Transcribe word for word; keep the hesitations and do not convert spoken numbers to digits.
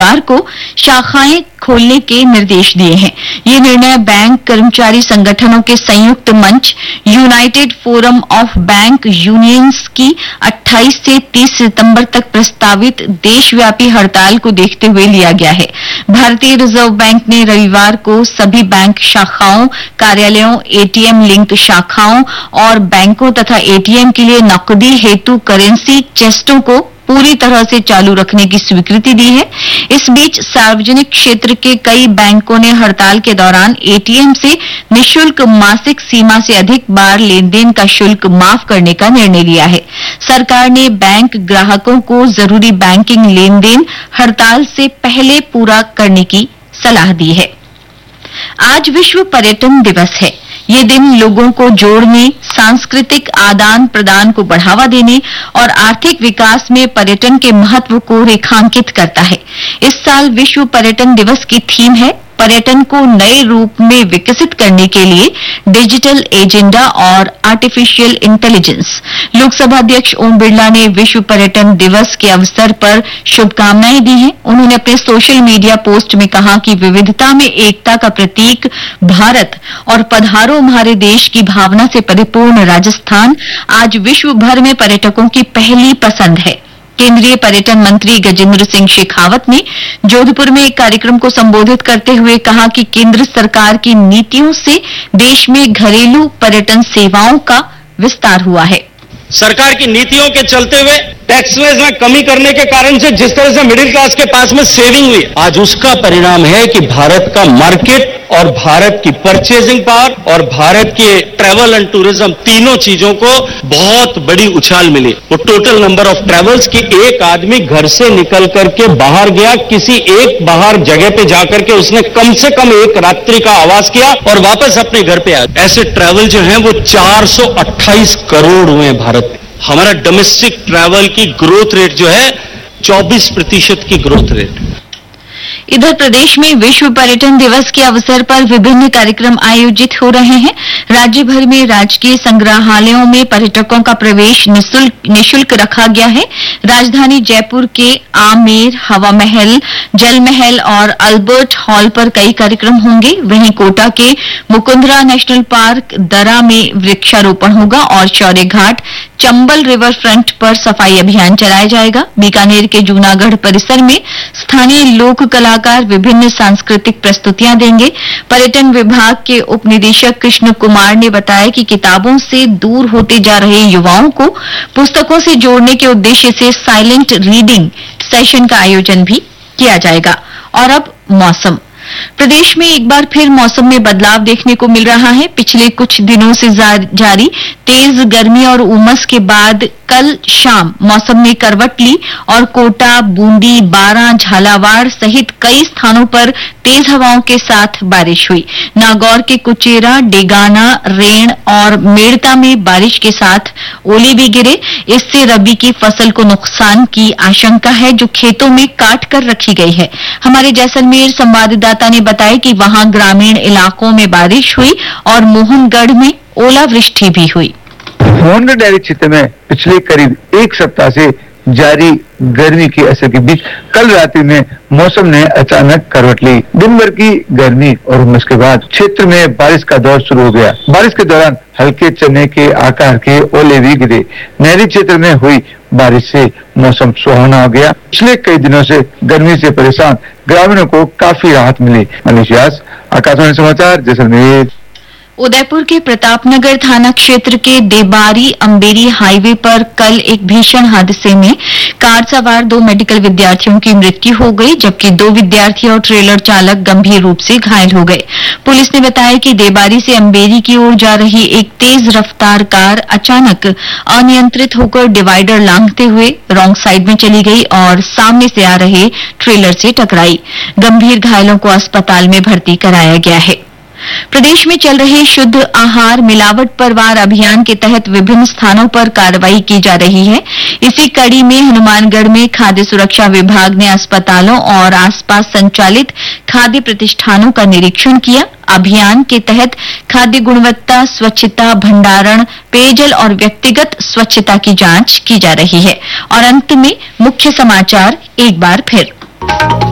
सरकार को शाखाएं खोलने के निर्देश दिए हैं। ये निर्णय बैंक कर्मचारी संगठनों के संयुक्त मंच United forum of bank unions की अट्ठाईस से तीस सितंबर तक प्रस्तावित देशव्यापी हड़ताल को देखते हुए लिया गया है। भारतीय रिजर्व बैंक ने रविवार को सभी बैंक शाखाओं, कार्यालयों, एटीएम लिंक शाखाओं और बैंकों तथा एटीएम के लिए नकदी हेतु करेंसी चेस्टों को पूरी तरह से चालू रखने की स्वीकृति दी है। इस बीच सार्वजनिक क्षेत्र के कई बैंकों ने हड़ताल के दौरान एटीएम से निःशुल्क मासिक सीमा से अधिक बार लेनदेन का शुल्क माफ करने का निर्णय लिया है। सरकार ने बैंक ग्राहकों को जरूरी बैंकिंग लेनदेन हड़ताल से पहले पूरा करने की सलाह दी है। आज विश्व पर्यटन दिवस है। ये दिन लोगों को जोड़ने, सांस्कृतिक आदान प्रदान को बढ़ावा देने और आर्थिक विकास में पर्यटन के महत्व को रेखांकित करता है। इस साल विश्व पर्यटन दिवस की थीम है पर्यटन को नए रूप में विकसित करने के लिए डिजिटल एजेंडा और आर्टिफिशियल इंटेलिजेंस। लोकसभा अध्यक्ष ओम बिरला ने विश्व पर्यटन दिवस के अवसर पर शुभकामनाएं दी हैं। उन्होंने अपने सोशल मीडिया पोस्ट में कहा कि विविधता में एकता का प्रतीक भारत और पधारो हमारे देश की भावना से परिपूर्ण राजस्थान आज विश्व भर में पर्यटकों की पहली पसंद है। केंद्रीय पर्यटन मंत्री गजेंद्र सिंह शेखावत ने जोधपुर में एक कार्यक्रम को संबोधित करते हुए कहा कि केंद्र सरकार की नीतियों से देश में घरेलू पर्यटन सेवाओं का विस्तार हुआ है। सरकार की नीतियों के चलते हुए टैक्सेस में कमी करने के कारण से जिस तरह से मिडिल क्लास के पास में सेविंग हुई, आज उसका परिणाम है कि भारत का मार्केट और भारत की परचेजिंग पावर और भारत के ट्रैवल एंड टूरिज्म तीनों चीजों को बहुत बड़ी उछाल मिली। वो टोटल नंबर ऑफ ट्रैवल्स की एक आदमी घर से निकल करके बाहर गया, किसी एक बाहर जगह पे जाकर के उसने कम से कम एक रात्रि का आवास किया और वापस अपने घर पे आया। ऐसे ट्रैवल जो हैं वो चार सौ अट्ठाईस करोड़ हुए हैं भारत में। हमारा डोमेस्टिक ट्रैवल की ग्रोथ रेट जो है चौबीस प्रतिशत की ग्रोथ रेट। इधर प्रदेश में विश्व पर्यटन दिवस के अवसर पर विभिन्न कार्यक्रम आयोजित हो रहे हैं। राज्य भर में राजकीय संग्रहालयों में पर्यटकों का प्रवेश निःशुल्क निःशुल्क रखा गया है। राजधानी जयपुर के आमेर, हवा महल, जल महल और अल्बर्ट हॉल पर कई कार्यक्रम होंगे। वहीं कोटा के मुकुंदरा नेशनल पार्क दरा में वृक्षारोपण होगा और शौर्य घाट, चंबल रिवर फ्रंट पर सफाई अभियान चलाया जाएगा। बीकानेर के जूनागढ़ परिसर में स्थानीय लोक कलाकार विभिन्न सांस्कृतिक प्रस्तुतियां देंगे। पर्यटन विभाग के उप निदेशक कृष्ण कुमार ने बताया कि किताबों से दूर होते जा रहे युवाओं को पुस्तकों से जोड़ने के उद्देश्य से साइलेंट रीडिंग सेशन का आयोजन भी किया जाएगा। और अब मौसम। प्रदेश में एक बार फिर मौसम में बदलाव देखने को मिल रहा है। पिछले कुछ दिनों से जारी तेज गर्मी और उमस के बाद कल शाम मौसम ने करवट ली और कोटा, बूंदी, बारां, झालावाड़ सहित कई स्थानों पर तेज हवाओं के साथ बारिश हुई। नागौर के कुचेरा, डेगाना, रेण और मेड़ता में बारिश के साथ ओले भी गिरे। इससे रबी की फसल को नुकसान की आशंका है जो खेतों में काट कर रखी गई है। हमारे जैसलमेर संवाददाता ने बताया कि वहां ग्रामीण इलाकों में बारिश हुई और मोहनगढ़ में ओलावृष्टि भी हुई। मोहनगढ़ डायरी क्षेत्र में पिछले करीब एक सप्ताह से जारी गर्मी के असर के बीच कल रात्रि में मौसम ने अचानक करवट ली। दिन भर की गर्मी और उमस के बाद क्षेत्र में बारिश का दौर शुरू हो गया। बारिश के दौरान हल्के चने के आकार के ओले भी गिरे। नहरी क्षेत्र में हुई बारिश से मौसम सुहावना हो गया। पिछले कई दिनों से गर्मी से परेशान ग्रामीणों को काफी राहत मिली। मनीष व्यास, आकाशवाणी समाचार, जैसलमेर। उदयपुर के प्रतापनगर थाना क्षेत्र के देबारी अंबेरी हाईवे पर कल एक भीषण हादसे में कार सवार दो मेडिकल विद्यार्थियों की मृत्यु हो गई, जबकि दो विद्यार्थी और ट्रेलर चालक गंभीर रूप से घायल हो गए। पुलिस ने बताया कि देबारी से अंबेरी की ओर जा रही एक तेज रफ्तार कार अचानक अनियंत्रित होकर डिवाइडर लांघते हुए रॉन्ग साइड में चली गई और सामने से आ रहे ट्रेलर से टकराई। गंभीर घायलों को अस्पताल में भर्ती कराया गया है। प्रदेश में चल रहे शुद्ध आहार मिलावट पर वार अभियान के तहत विभिन्न स्थानों पर कार्रवाई की जा रही है। इसी कड़ी में हनुमानगढ़ में खाद्य सुरक्षा विभाग ने अस्पतालों और आसपास संचालित खाद्य प्रतिष्ठानों का निरीक्षण किया। अभियान के तहत खाद्य गुणवत्ता, स्वच्छता, भंडारण, पेयजल और व्यक्तिगत स्वच्छता की जांच की जा रही है। और अंत में मुख्य समाचार एक बार फिर।